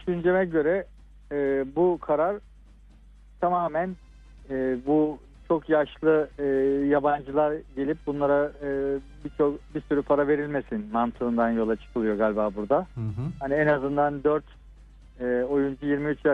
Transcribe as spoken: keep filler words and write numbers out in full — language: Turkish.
düşünceme göre e, bu karar tamamen e, bu çok yaşlı e, yabancılar gelip bunlara e, birçok bir sürü para verilmesin mantığından yola çıkılıyor galiba burada. Hı hı. Hani en azından dört e, oyuncu yirmi üç yaş